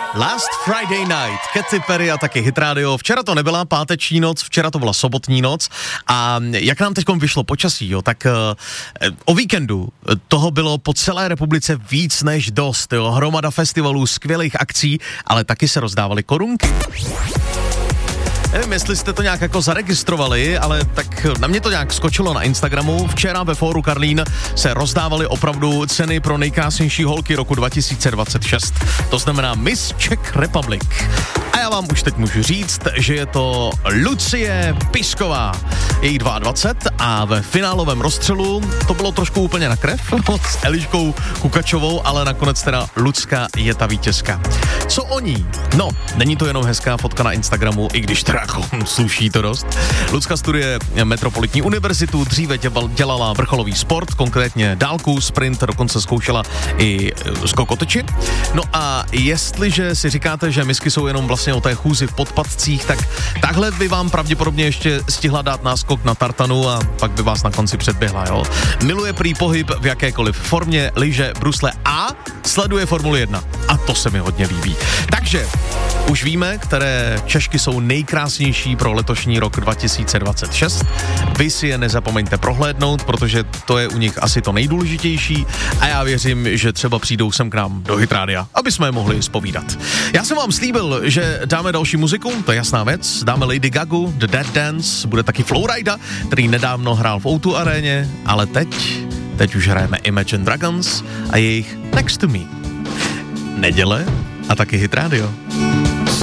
Last Friday Night, Katy Perry a taky Hit Radio. Včera to nebyla páteční noc, včera to byla sobotní noc a jak nám teďkom vyšlo počasí, jo, tak o víkendu toho bylo po celé republice víc než dost, jo, hromada festivalů, skvělých akcí, ale taky se rozdávaly korunky. Nevím, jestli jste to nějak jako zaregistrovali, ale tak na mě to nějak skočilo na Instagramu. Včera ve Fóru Karlín se rozdávaly opravdu ceny pro nejkrásnější holky roku 2026. To znamená Miss Czech Republic. A já vám už teď můžu říct, že je to Lucie Pisková. Je jí 22 a ve finálovém rozstřelu to bylo trošku úplně na krev s Eliškou Kukačovou, ale nakonec teda Lucka je ta vítězka. Co o ní? No, není to jenom hezká fotka na Instagramu, i když teda jako sluší to dost. Lucka studuje Metropolitní univerzitu, dříve dělala vrcholový sport, konkrétně dálku, sprint, dokonce zkoušela i skokotoči. No a jestliže si říkáte, že misky jsou jenom vlastně o té chůzi v podpatcích, tak takhle by vám pravděpodobně ještě stihla dát náskok na tartanu a pak by vás na konci předběhla, jo. Miluje prý pohyb v jakékoliv formě, lyže, brusle a sleduje Formuli 1. A to se mi hodně líbí. Takže už víme, které Češky jsou nejkrásnější pro letošní rok 2026. Vy si je nezapomeňte prohlédnout, protože to je u nich asi to nejdůležitější a já věřím, že třeba přijdou sem k nám do Hit Rádia, aby jsme je mohli zpovídat. Já jsem vám slíbil, že dáme další muziku, to je jasná věc. Dáme Lady Gagu, The Dead Dance, bude taky Flowrida, který nedávno hrál v O2 aréně, ale teď už hrajeme Imagine Dragons a jejich Next to Me. Neděle a taky Hit Radio.